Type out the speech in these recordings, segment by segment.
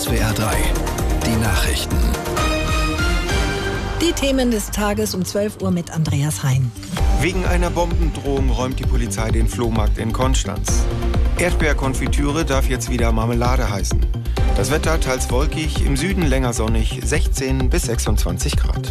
SWR 3, die Nachrichten. Die Themen des Tages um 12 Uhr mit Andreas Hein. Wegen einer Bombendrohung räumt die Polizei den Flohmarkt in Konstanz. Erdbeerkonfitüre darf jetzt wieder Marmelade heißen. Das Wetter teils wolkig, im Süden länger sonnig, 16 bis 26 Grad.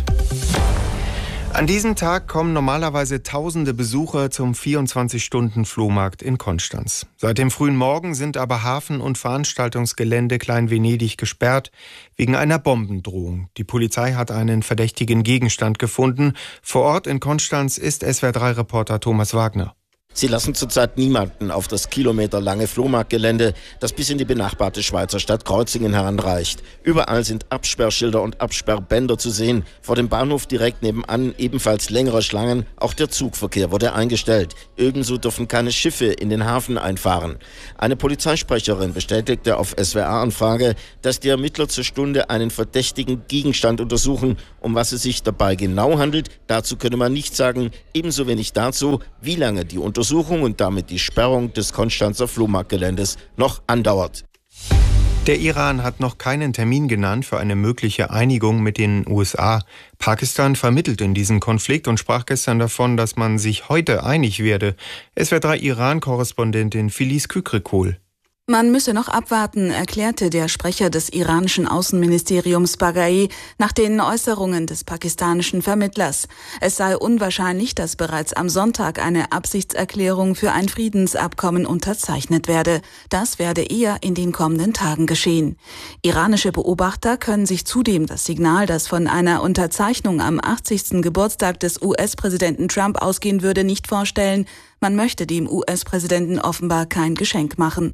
An diesem Tag kommen normalerweise tausende Besucher zum 24-Stunden-Flohmarkt in Konstanz. Seit dem frühen Morgen sind aber Hafen- und Veranstaltungsgelände Klein-Venedig gesperrt wegen einer Bombendrohung. Die Polizei hat einen verdächtigen Gegenstand gefunden. Vor Ort in Konstanz ist SWR3-Reporter Thomas Wagner. Sie lassen zurzeit niemanden auf das kilometerlange Flohmarktgelände, das bis in die benachbarte Schweizer Stadt Kreuzingen heranreicht. Überall sind Absperrschilder und Absperrbänder zu sehen. Vor dem Bahnhof direkt nebenan ebenfalls längere Schlangen. Auch der Zugverkehr wurde eingestellt. Ebenso dürfen keine Schiffe in den Hafen einfahren. Eine Polizeisprecherin bestätigte auf SWR-Anfrage, dass die Ermittler zur Stunde einen verdächtigen Gegenstand untersuchen. Um was es sich dabei genau handelt, dazu könne man nichts sagen. Ebenso wenig dazu, wie lange die Untersuchung und damit die Sperrung des Konstanzer Flohmarktgeländes noch andauert. Der Iran hat noch keinen Termin genannt für eine mögliche Einigung mit den USA. Pakistan vermittelt in diesem Konflikt und sprach gestern davon, dass man sich heute einig werde. SWR3 Iran-Korrespondentin Filiz Kükrikol. Man müsse noch abwarten, erklärte der Sprecher des iranischen Außenministeriums Baghai nach den Äußerungen des pakistanischen Vermittlers. Es sei unwahrscheinlich, dass bereits am Sonntag eine Absichtserklärung für ein Friedensabkommen unterzeichnet werde. Das werde eher in den kommenden Tagen geschehen. Iranische Beobachter können sich zudem das Signal, das von einer Unterzeichnung am 80. Geburtstag des US-Präsidenten Trump ausgehen würde, nicht vorstellen. Man möchte dem US-Präsidenten offenbar kein Geschenk machen.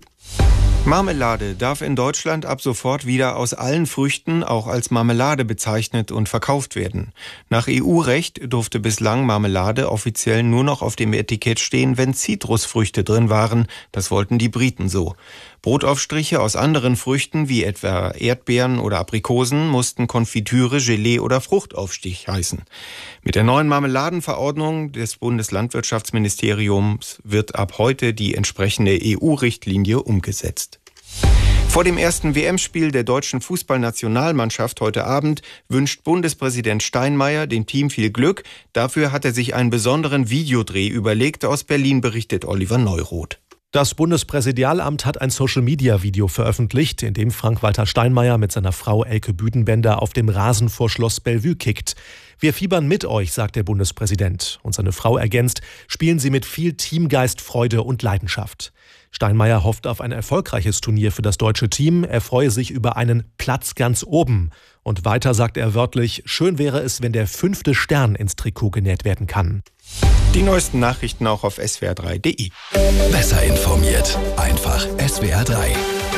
Marmelade darf in Deutschland ab sofort wieder aus allen Früchten auch als Marmelade bezeichnet und verkauft werden. Nach EU-Recht durfte bislang Marmelade offiziell nur noch auf dem Etikett stehen, wenn Zitrusfrüchte drin waren. Das wollten die Briten so. Brotaufstriche aus anderen Früchten, wie etwa Erdbeeren oder Aprikosen, mussten Konfitüre, Gelee oder Fruchtaufstich heißen. Mit der neuen Marmeladenverordnung des Bundeslandwirtschaftsministeriums wird ab heute die entsprechende EU-Richtlinie umgesetzt. Vor dem ersten WM-Spiel der deutschen Fußballnationalmannschaft heute Abend wünscht Bundespräsident Steinmeier dem Team viel Glück. Dafür hat er sich einen besonderen Videodreh überlegt. Aus Berlin berichtet Oliver Neuroth. Das Bundespräsidialamt hat ein Social-Media-Video veröffentlicht, in dem Frank-Walter Steinmeier mit seiner Frau Elke Büdenbender auf dem Rasen vor Schloss Bellevue kickt. Wir fiebern mit euch, sagt der Bundespräsident. Und seine Frau ergänzt, spielen Sie mit viel Teamgeist, Freude und Leidenschaft. Steinmeier hofft auf ein erfolgreiches Turnier für das deutsche Team. Er freue sich über einen Platz ganz oben. Und weiter sagt er wörtlich, schön wäre es, wenn der 5. Stern ins Trikot genäht werden kann. Die neuesten Nachrichten auch auf swr3.de. Besser informiert, einfach SWR 3.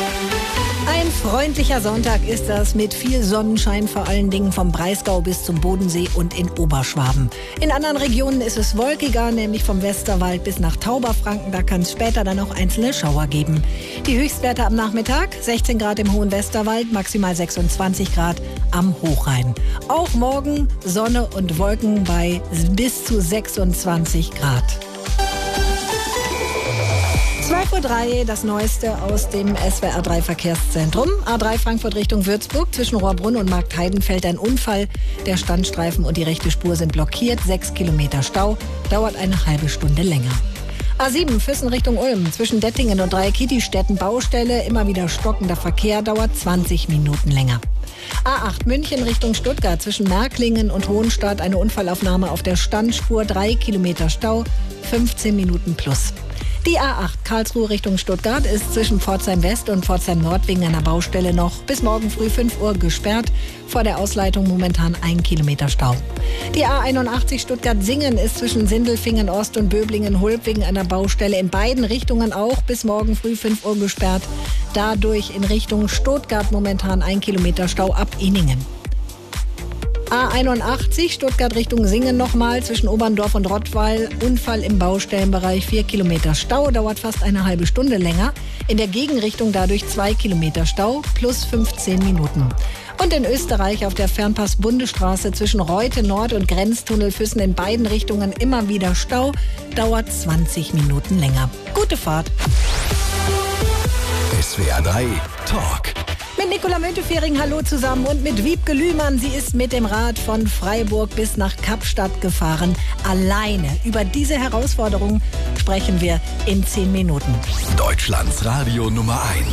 Ein freundlicher Sonntag ist das mit viel Sonnenschein, vor allen Dingen vom Breisgau bis zum Bodensee und in Oberschwaben. In anderen Regionen ist es wolkiger, nämlich vom Westerwald bis nach Tauberfranken. Da kann es später dann auch einzelne Schauer geben. Die Höchstwerte am Nachmittag, 16 Grad im hohen Westerwald, maximal 26 Grad am Hochrhein. Auch morgen Sonne und Wolken bei bis zu 26 Grad. 12.03 Uhr, das Neueste aus dem SWR3 Verkehrszentrum. A3 Frankfurt Richtung Würzburg, zwischen Rohrbrunn und Marktheiden fällt ein Unfall. Der Standstreifen und die rechte Spur sind blockiert. 6 Kilometer Stau, dauert eine halbe Stunde länger. A7 Füssen Richtung Ulm, zwischen Dettingen und Dreieckigstetten Baustelle, immer wieder stockender Verkehr, dauert 20 Minuten länger. A8 München Richtung Stuttgart, zwischen Märklingen und Hohenstadt eine Unfallaufnahme auf der Standspur, 3 Kilometer Stau, 15 Minuten plus. Die A8 Karlsruhe Richtung Stuttgart ist zwischen Pforzheim West und Pforzheim Nord wegen einer Baustelle noch bis morgen früh 5 Uhr gesperrt. Vor der Ausleitung momentan 1 Kilometer Stau. Die A81 Stuttgart-Singen ist zwischen Sindelfingen Ost und Böblingen-Hulb wegen einer Baustelle in beiden Richtungen auch bis morgen früh 5 Uhr gesperrt. Dadurch in Richtung Stuttgart momentan 1 Kilometer Stau ab Inningen. A81 Stuttgart Richtung Singen nochmal zwischen Oberndorf und Rottweil. Unfall im Baustellenbereich, 4 Kilometer Stau, dauert fast eine halbe Stunde länger. In der Gegenrichtung dadurch 2 Kilometer Stau plus 15 Minuten. Und in Österreich auf der Fernpass-Bundesstraße zwischen Reute Nord und Grenztunnel Füssen in beiden Richtungen immer wieder Stau, dauert 20 Minuten länger. Gute Fahrt. SWR 3 Talk. Mit Nicola Müntefering, hallo zusammen. Und mit Wiebke Lühmann, sie ist mit dem Rad von Freiburg bis nach Kapstadt gefahren. Alleine. Über diese Herausforderung sprechen wir in 10 Minuten. Deutschlands Radio Nummer 1.